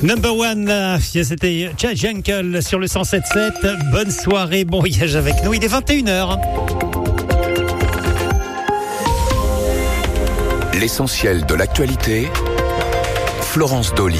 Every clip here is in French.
Number one, c'était Jungle sur le 107.7. Bonne soirée, bon voyage avec nous. Il est 21h. L'essentiel de l'actualité, Florence Dolly.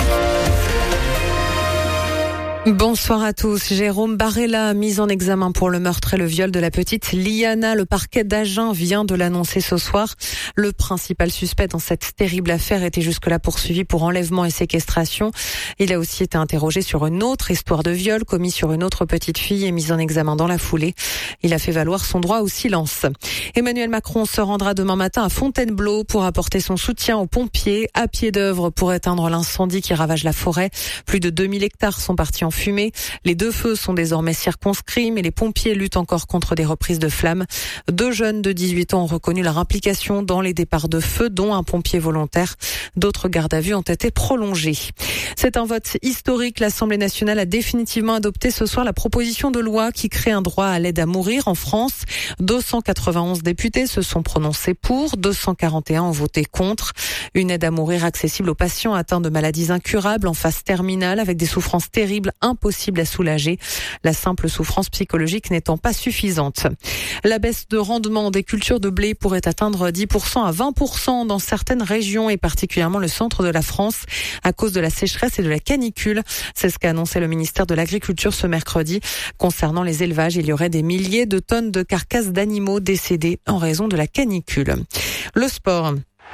Bonsoir à tous. Jérôme Barella, mis en examen pour le meurtre et le viol de la petite Liana. Le parquet d'Agen vient de l'annoncer ce soir. Le principal suspect dans cette terrible affaire était jusque-là poursuivi pour enlèvement et séquestration. Il a aussi été interrogé sur une autre histoire de viol commis sur une autre petite fille et mis en examen dans la foulée. Il a fait valoir son droit au silence. Emmanuel Macron se rendra demain matin à Fontainebleau pour apporter son soutien aux pompiers à pied d'œuvre pour éteindre l'incendie qui ravage la forêt. Plus de 2000 hectares sont partis en fumée. Les deux feux sont désormais circonscrits, mais les pompiers luttent encore contre des reprises de flammes. 2 jeunes de 18 ans ont reconnu leur implication dans les départs de feu, dont un pompier volontaire. D'autres gardes à vue ont été prolongés. C'est un vote historique. L'Assemblée nationale a définitivement adopté ce soir la proposition de loi qui crée un droit à l'aide à mourir en France. 291 députés se sont prononcés pour, 241 ont voté contre. Une aide à mourir accessible aux patients atteints de maladies incurables en phase terminale avec des souffrances terribles impossibles à soulager. La simple souffrance psychologique n'étant pas suffisante. La baisse de rendement des cultures de blé pourrait atteindre 10% à 20% dans certaines régions et particulièrement le centre de la France à cause de la sécheresse et de la canicule. C'est ce qu'a annoncé le ministère de l'Agriculture ce mercredi. Concernant les élevages, il y aurait des milliers de tonnes de carcasses d'animaux décédés en raison de la canicule. Le sport.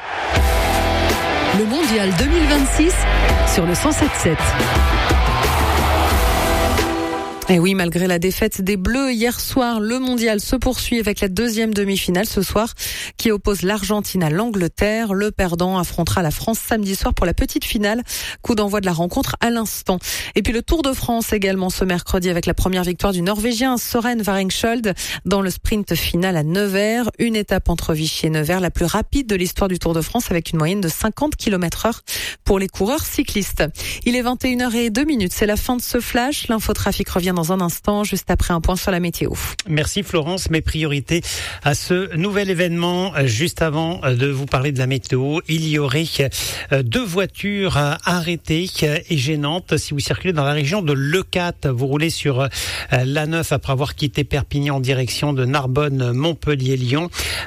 Le mondial 2026 sur le 107.7. Et oui, malgré la défaite des Bleus hier soir, le mondial se poursuit avec la deuxième demi-finale ce soir qui oppose l'Argentine à l'Angleterre. Le perdant affrontera la France samedi soir pour la petite finale. Coup d'envoi de la rencontre à l'instant. Et puis le Tour de France également ce mercredi avec la première victoire du Norvégien Søren Varengshold dans le sprint final à Nevers. Une étape entre Vichy et Nevers, la plus rapide de l'histoire du Tour de France avec une moyenne de 50 km/h pour les coureurs cyclistes. Il est 21h02, c'est la fin de ce flash. L'infotrafic revient dans un instant, juste après un point sur la météo. Merci Florence. Mes priorités à ce nouvel événement. Juste avant de vous parler de la météo, il y aurait 2 voitures arrêtées et gênantes si vous circulez dans la région de Leucate. Vous roulez sur l'A9 après avoir quitté Perpignan en direction de Narbonne, Montpellier, Lyon.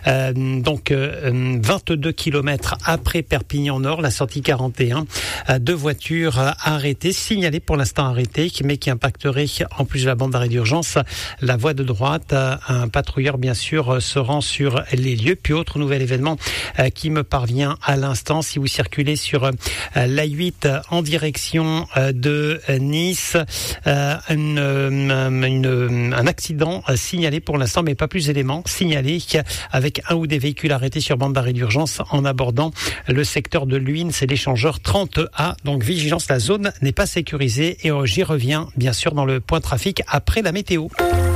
22 km après Perpignan Nord, la sortie 41. 2 voitures arrêtées, signalées pour l'instant arrêtées, mais qui impacteraient en plus de la bande d'arrêt d'urgence, la voie de droite. Un patrouilleur, bien sûr, se rend sur les lieux. Puis autre nouvel événement qui me parvient à l'instant, si vous circulez sur l'A8 en direction de Nice, un accident signalé pour l'instant, mais pas plus d'éléments signalés, avec un ou des véhicules arrêtés sur bande d'arrêt d'urgence en abordant le secteur de Luynes, c'est l'échangeur 30A. Donc vigilance, la zone n'est pas sécurisée et j'y reviens bien sûr dans le point trafic après la météo.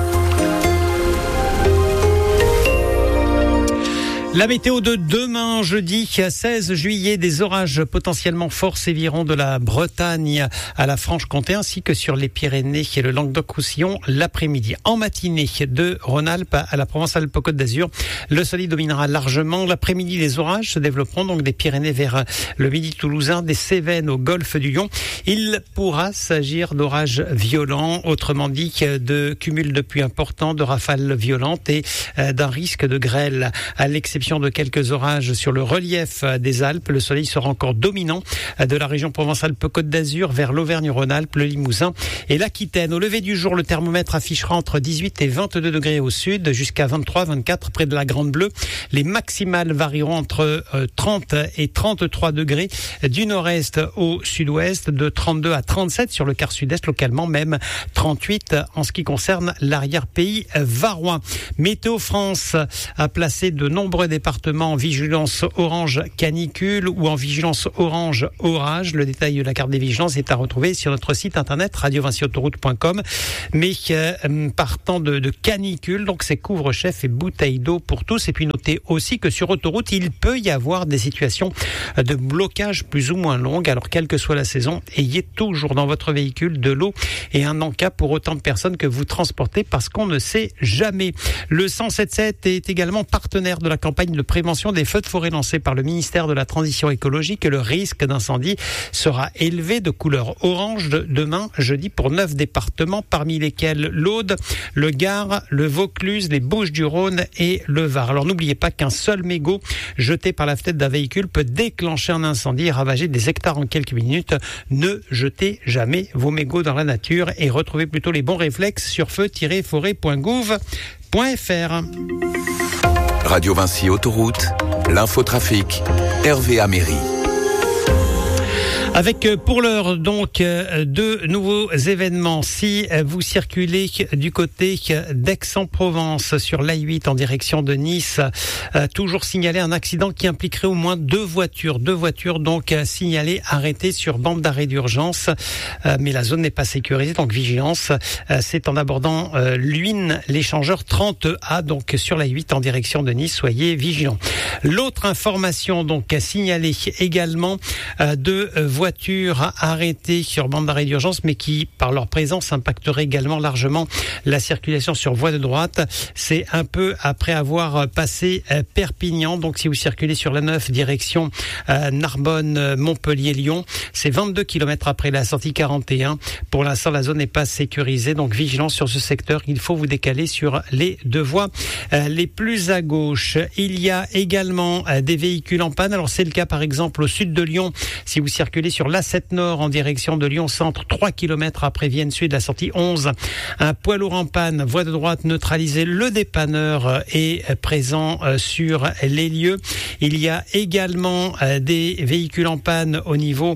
La météo de demain, jeudi 16 juillet, des orages potentiellement forts séviront de la Bretagne à la Franche-Comté ainsi que sur les Pyrénées et le Languedoc-Roussillon l'après-midi. En matinée, de Rhône-Alpes à la Provence-Alpes-Côte d'Azur, le soleil dominera largement. L'après-midi, les orages se développeront donc des Pyrénées vers le midi toulousain, des Cévennes au golfe du Lion. Il pourra s'agir d'orages violents, autrement dit de cumuls de pluie importants, de rafales violentes et d'un risque de grêle. À l'exception de quelques orages sur le relief des Alpes, le soleil sera encore dominant de la région Provence-Alpes-Côte d'Azur vers l'Auvergne-Rhône-Alpes, le Limousin et l'Aquitaine. Au lever du jour, le thermomètre affichera entre 18 et 22 degrés au sud, jusqu'à 23-24 près de la Grande Bleue. Les maximales varieront entre 30 et 33 degrés du nord-est au sud-ouest, de 32 à 37 sur le quart sud-est, localement même 38 en ce qui concerne l'arrière-pays varois. Météo France a placé de nombreux départements en vigilance orange canicule ou en vigilance orange orage. Le détail de la carte des vigilances est à retrouver sur notre site internet radio-autoroute.com. Mais partant de canicule, donc c'est couvre-chef et bouteilles d'eau pour tous. Et puis notez aussi que sur autoroute, il peut y avoir des situations de blocage plus ou moins longues. Alors quelle que soit la saison, ayez toujours dans votre véhicule de l'eau et un encas pour autant de personnes que vous transportez parce qu'on ne sait jamais. Le 107.7 est également partenaire de la campagne campagne de prévention des feux de forêt lancée par le ministère de la Transition écologique. Le risque d'incendie sera élevé de couleur orange demain, jeudi, pour 9 départements, parmi lesquels l'Aude, le Gard, le Vaucluse, les Bouches-du-Rhône et le Var. Alors n'oubliez pas qu'un seul mégot jeté par la fenêtre d'un véhicule peut déclencher un incendie et ravager des hectares en quelques minutes. Ne jetez jamais vos mégots dans la nature et retrouvez plutôt les bons réflexes sur feu-forêt.gouv.fr. Radio Vinci Autoroute, l'infotrafic, Hervé Améry. Avec pour l'heure donc deux nouveaux événements. Si vous circulez du côté d'Aix-en-Provence sur l'A8 en direction de Nice, toujours signalé un accident qui impliquerait au moins deux voitures donc signalées, arrêtées sur bande d'arrêt d'urgence, mais la zone n'est pas sécurisée, donc vigilance. C'est en abordant l'Huine, l'échangeur 30A, donc sur l'A8 en direction de Nice, soyez vigilants. L'autre information donc signalée également, deux voitures arrêtées sur bande d'arrêt d'urgence, mais qui, par leur présence, impacteraient également largement la circulation sur voie de droite. C'est un peu après avoir passé Perpignan. Donc, si vous circulez sur la 9, direction Narbonne, Montpellier, Lyon, c'est 22 km après la sortie 41. Pour l'instant, la zone n'est pas sécurisée. Donc, vigilance sur ce secteur. Il faut vous décaler sur les deux voies les plus à gauche. Il y a également des véhicules en panne. Alors, c'est le cas, par exemple, au sud de Lyon. Si vous circulez sur l'A7 Nord en direction de Lyon Centre, 3 km après Vienne Sud, la sortie 11. Un poids lourd en panne, voie de droite neutralisée. Le dépanneur est présent sur les lieux. Il y a également des véhicules en panne au niveau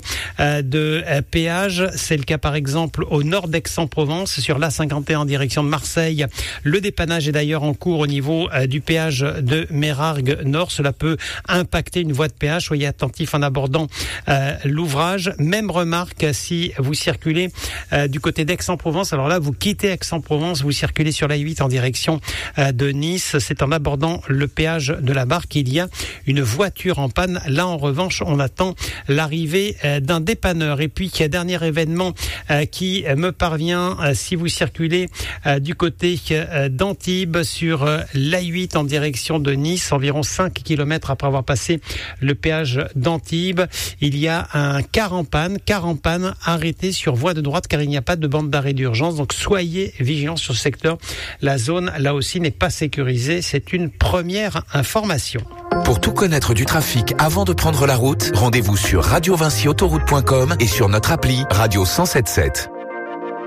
de péage. C'est le cas par exemple au nord d'Aix-en-Provence sur l'A51 en direction de Marseille. Le dépannage est d'ailleurs en cours au niveau du péage de Mérargues Nord. Cela peut impacter une voie de péage. Soyez attentifs en abordant l'ouvrage. Même remarque si vous circulez du côté d'Aix-en-Provence. Alors là, vous quittez Aix-en-Provence, vous circulez sur l'A8 en direction de Nice. C'est en abordant le péage de la Barque qu'il y a une voiture en panne. Là, en revanche, on attend l'arrivée d'un dépanneur. Et puis, dernier événement qui me parvient, si vous circulez du côté d'Antibes sur l'A8 en direction de Nice, environ 5 km après avoir passé le péage d'Antibes, il y a un car en panne arrêté sur voie de droite car il n'y a pas de bande d'arrêt d'urgence. Donc soyez vigilants sur ce secteur. La zone, là aussi, n'est pas sécurisée. C'est une première information. Pour tout connaître du trafic avant de prendre la route, rendez-vous sur radiovinciautoroute.com et sur notre appli Radio 107.7.